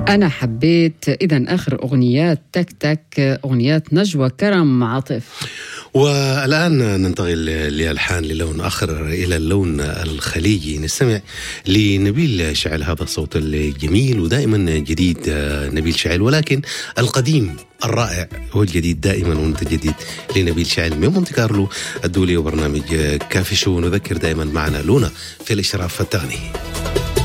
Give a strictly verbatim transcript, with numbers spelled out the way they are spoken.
أنا حبيت. إذن آخر أغنيات تك تك أغنيات نجوى كرم عاطف. والآن ننتقل لألحان للون آخر، إلى اللون الخليجي. نستمع لنبيل شعل، هذا الصوت الجميل ودائما جديد نبيل شعل، ولكن القديم الرائع هو الجديد دائما ومتجدد لنبيل شعل من مونتي كارلو الدولي وبرنامج كافي شو. نذكر دائما معنا لونا في الإشراف التقني.